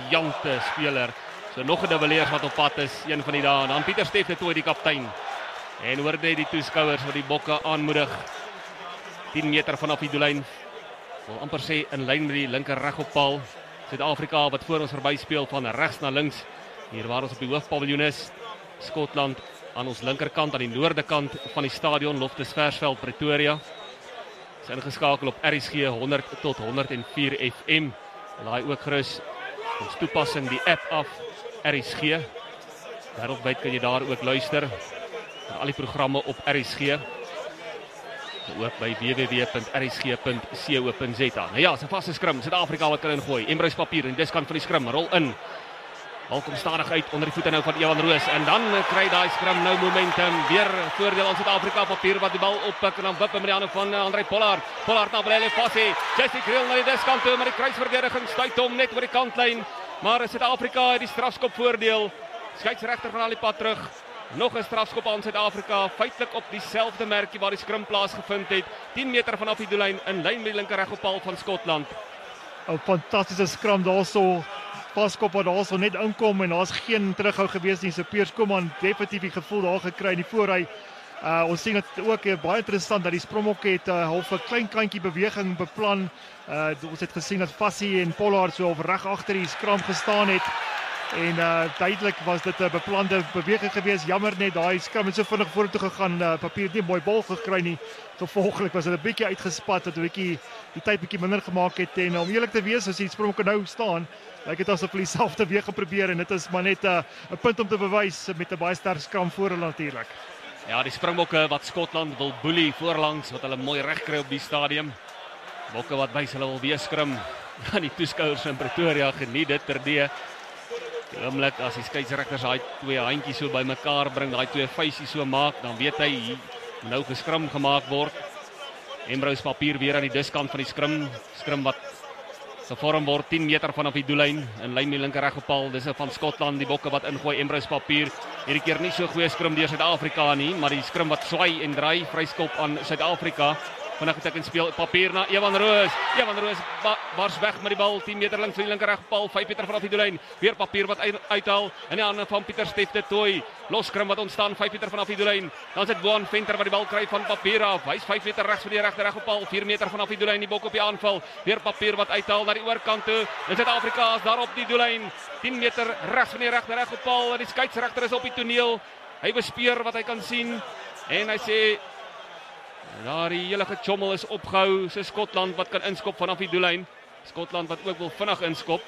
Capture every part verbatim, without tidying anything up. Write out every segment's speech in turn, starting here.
briljante speler. So nog 'n dubbeleers wat op pad is, een van die dae. Dan Pieter Steef het toe die kaptein. En hoor net die toeskouers wat die bokke aanmoedig. tien meter vanaf die doellyn. Wil amper sê in lyn met die linker regoppaal. Suid-Afrika wat voor ons verby speel van regs na links. Hier waar ons op die hoofpaviljoen is. Skotland aan ons linkerkant, aan die noorde kant van die stadion, Loftus Versfeld, Pretoria. Is ingeskakel op R S G honderd tot honderd en vier F M. Laai ook gerus ons toepassing die app af, R S G. Wêreldwyd kan jy daar ook luister. Al die programme op R S G. Ook by w w w punt r s g punt co punt z a. Nou ja, is 'n vaste skrum. Suid-Afrika wat kan ingooi. Embrys Papier in die diskant van die skrum. Rol in. Bal kom stadig uit onder die voete nou van Ewan Roos. En dan kry daai skrum nou momentum. Weer voordeel aan Suid-Afrika. Papier wat die bal oppik en dan wip met die hande van Andrei Pollard. Pollard na Blaile Fassie. Jesse Kriel na die diskant toe, maar die kruisverdediging stuit hom net oor die kantlyn. Maar Suid-Afrika het die strafskop voordeel. Skeieregter gaan al die pad terug. Nog 'n strafskop aan Suid-Afrika, feitelik op dieselfde merkie waar die skrum plaasgevind het, tien meter vanaf die doellyn in lyn met die linker regoppaal van Skotland. 'n Fantastiese skrum daarso, paskop wat daarso net inkom en daar's geen terughou gewees nie. So Piers Koeman definitief die gevoel daar gekry in die voorry. Uh, ons sien dit ook uh, baie interessant dat die Springbokke het 'n uh, half 'n klein kantjie beweging beplan. Uh, ons het gesien dat Fassie en Pollard so op reg agter die skram gestaan het. En uh, duidelik was dit 'n uh, beplande beweging gewees. Jammer net daai skram het so vinnig vorentoe gegaan. Uh, Papier het nie 'n mooi bal gekry nie. Gevolglik was dit 'n bietjie uitgespat, dat 'n bietjie die tyd bietjie minder gemaak het. En om eerlik te wees, as die Springbokke nou staan, lyk dit asof hulle dieselfde weer geprobeer en dit is maar net 'n uh, 'n punt om te bewys met 'n baie sterk skram voor hulle natuurlik. Ja, die Springbokke wat Skotland wil boelie voorlangs, wat hulle mooi reg kry op die stadium. Bokke wat wys hulle wil weer skrum. Ja, die toeskouers in Pretoria geniet dit terdee. Die oomblik as die skeieregters daai twee handjies so bymekaar bring, daai twee vuisies so maak, dan weet hy hier nou geskrum gemaak word. Embrys Papier weer aan die diskant van die skrum, skrum wat gevorm word tien meter vanaf die doellyn in lyn met die linker regoppaal. Dis van Skotland, die bokke wat ingooi. Embrys Papier hierdie keer nie so goeie skrum deur Suid-Afrika nie, maar die skrum wat swai en draai, vryskop aan Suid-Afrika. Vinnig getik en speel Papier na Ewan Roos. Ewan Roos ba bars weg met die bal tien meter langs van die linker regpaal, vyf meter vanaf die doellyn. Weer Papier wat uithaal in die hande van Pieter Steef de Tooi. Loskrum wat ontstaan vyf meter vanaf die doellyn. Dan sit Boan Venter wat die bal kry van Papier af. Hy's vyf meter regs van die regter regpaal, vier meter vanaf die doellyn. Die bok op die aanval. Weer Papier wat uithaal na die oorkant toe. En Suid-Afrika is daar op die doellyn. tien meter regs van die regter regpaal en die skeieregter is op die toneel. Hy bespeur wat hy kan sien en hy sê daar die hele gechommel is opgehou. So Skotland wat kan inskop vanaf die doellyn. Skotland wat ook wil vinnig inskop.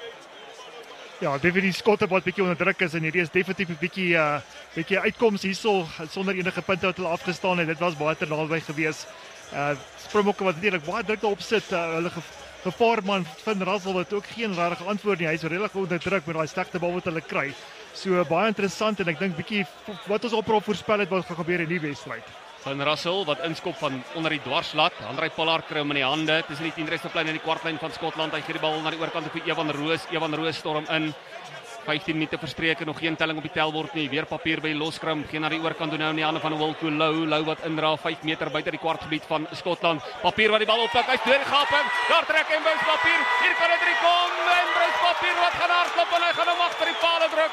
Ja, definitief die Skotte wat bietjie onder druk is en hierdie is definitief 'n bietjie uh bietjie uitkoms hierso sonder enige punte wat hulle afgestaan het. Dit was baie te naby gewees. Uh Springbokke wat natuurlik baie druk daarop sit. Uh, hulle ge gevaarman Finn Russell wat ook geen regte antwoord nie. Hy's regtig onder druk met daai sterkte bal wat hulle kry. So baie interessant en ek dink bietjie wat ons oproep voorspel het wat gaan gebeur in die wedstryd. Van Russell wat inskop van onder die dwarslat. Andrei Pollard kry hom in die hande. Tussen die tien regsterplein en die kwartlyn van Skotland. Hy gee die bal na die oorkant vir Ewan Roos. Ewan Roos storm in. vyftien minute verstreek en nog geen telling op die telbord nie. Weer Papier by die loskrum. Geen na die oorkant doen nou in die hande van Wilco Lou. Lou wat indra vyf meter buite die kwartgebied van Skotland. Papier wat die bal oppik. Hy's deur die gaping. Daar trek Embrys Papier. Hier kan dit kom. Embrys Papier wat gaan hardloop en hy gaan hom agter die paal druk.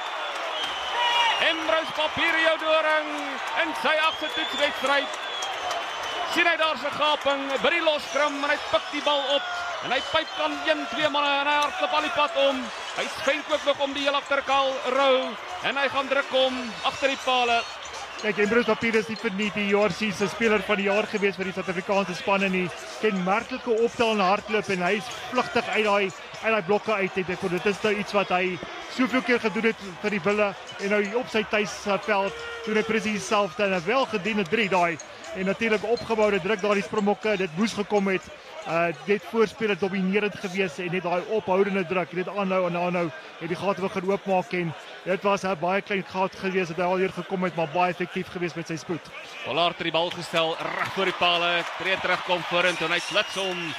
Embrys Papier jou doring in sy agste toetswedstryd. Sien hy daar se gaping by die loskrum en hy pik die bal op en hy pyp kan een, twee manne en hy hardloop al die pad om. Hy svenk ook nog om die heel agterkaal rou en hy gaan druk om agter die pale. Kyk, Embrys Papier is nie vir nie die J R C se speler van die jaar gewees vir die Suid-Afrikaanse span en die kenmerklike optel en hardloop en hy is vlugtig uit daai uit daai blokke uit. Ek dink dit is nou iets wat hy soveel keer gedoen het vir die Bulle en nou op sy tuisveld doen hy presies dieselfde en 'n welgediende drie daai en natuurlik opgeboude druk daardie Springbokke. Dit moes gekom het. Uh dit voorspel het dominerend gewees en net daai ophoudende druk, dit aanhou en aanhou het die gat weer gaan oopmaak en dit was 'n baie klein gat gewees dat hy al hier gekom het, maar baie effektief gewees met sy spoed. Pollard het die bal gestel reg voor die paal, tree terugkom vorentoe en hy klits hom.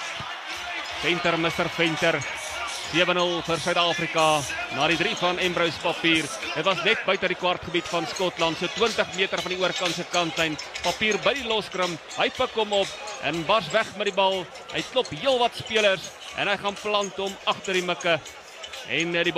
Venter, mister Venter. sewe nul vir Suid-Afrika na die drie van Embrys Papier. Dit was net buite die kwartgebied van Skotland, so twintig meter van die oorkant se kantlyn. Papier by die loskrum, hy pik hom op en bars weg met die bal. Hy klop heelwat spelers en hy gaan plant hom agter die mikke en die